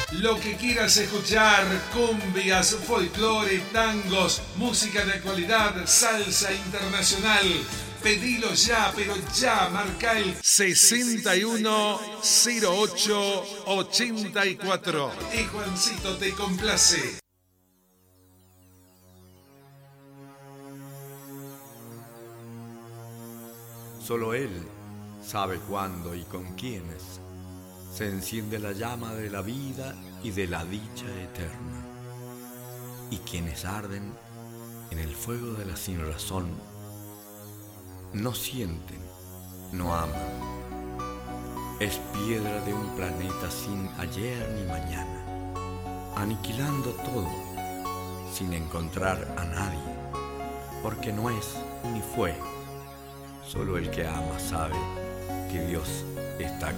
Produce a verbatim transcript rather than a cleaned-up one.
Lo que quieras escuchar, cumbias, folclore, tangos, música de actualidad, salsa internacional. Pedilo ya, pero ya, marca el sesenta y uno cero ocho ochenta y cuatro. Y Juancito te complace. Solo Él sabe cuándo y con quiénes se enciende la llama de la vida y de la dicha eterna. Y quienes arden en el fuego de la sinrazón no sienten, no aman. Es piedra de un planeta sin ayer ni mañana, aniquilando todo sin encontrar a nadie, porque no es ni fue. Solo el que ama sabe que Dios está